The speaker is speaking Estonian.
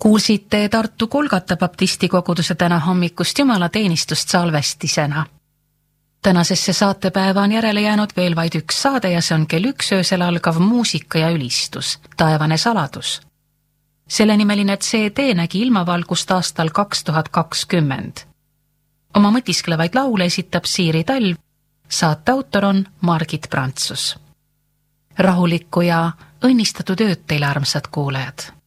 Kuulsite Tartu Kolgata baptisti koguduse täna hommikust jumalateenistust salvestisena. Tänasesse saatepäeva on järele jäänud veel vaid üks saade ja see on kell 1 öösel algav muusika ja ülistus, Taevane saladus. Selle nimeline CD nägi ilmavalgust aastal 2020. Oma mõtisklevaid laule esitab Siiri Talv, saate autor on Margit Prantsus. Rahulikku ja õnnistatud ööd teile, armsad kuulajad!